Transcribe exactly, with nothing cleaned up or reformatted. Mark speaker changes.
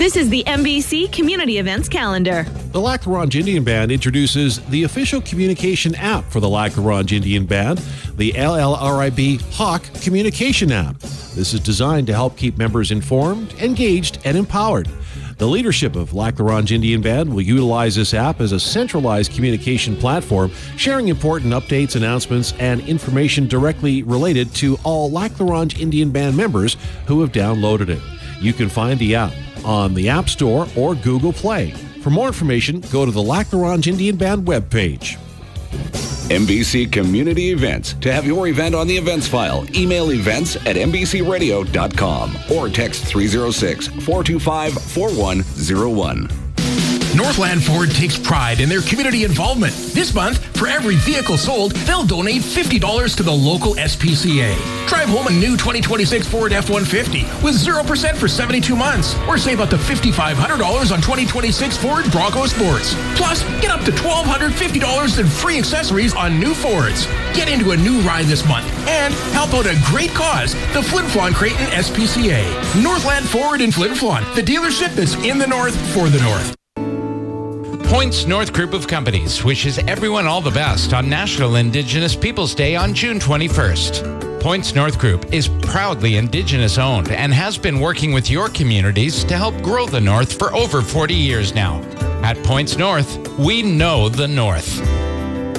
Speaker 1: This is the M B C Community Events Calendar.
Speaker 2: The Lac La Ronge Indian Band introduces the official communication app for the Lac La Ronge Indian Band, the L L R I B Hawk Communication App. This is designed to help keep members informed, engaged, and empowered. The leadership of Lac La Ronge Indian Band will utilize this app as a centralized communication platform, sharing important updates, announcements, and information directly related to all Lac La Ronge Indian Band members who have downloaded it. You can find the app on the App Store or Google Play. For more information, go to the Lac La Ronge Indian Band webpage.
Speaker 3: M B C Community Events. To have your event on the events file, email events at m b c radio dot com or text three oh six, four two five, four one oh one.
Speaker 4: Northland Ford takes pride in their community involvement. This month, for every vehicle sold, they'll donate fifty dollars to the local S P C A. Drive home a new twenty twenty-six Ford F one fifty with zero percent for seventy-two months, or save up to five thousand five hundred dollars on twenty twenty-six Ford Bronco Sports. Plus, get up to one thousand two hundred fifty dollars in free accessories on new Fords. Get into a new ride this month and help out a great cause, the Flin Flon Creighton S P C A. Northland Ford in Flin Flon, the dealership that's in the north for the north.
Speaker 5: Points North Group of Companies wishes everyone all the best on National Indigenous Peoples Day on June twenty-first. Points North Group is proudly Indigenous owned and has been working with your communities to help grow the North for over forty years now. At Points North, we know the North.